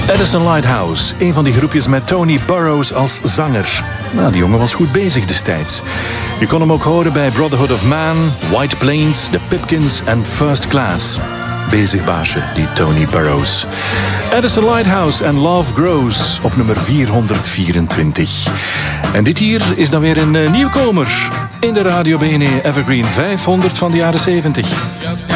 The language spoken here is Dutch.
Edison Lighthouse, een van die groepjes met Tony Burrows als zanger. Nou, die jongen was goed bezig destijds. Je kon hem ook horen bij Brotherhood of Man, White Plains, The Pipkins en First Class. Bezig baasje, die Tony Burrows. Edison Lighthouse en Love Grows op nummer 424. En dit hier is dan weer een nieuwkomer in de Radio BNE Evergreen 500 van de jaren 70.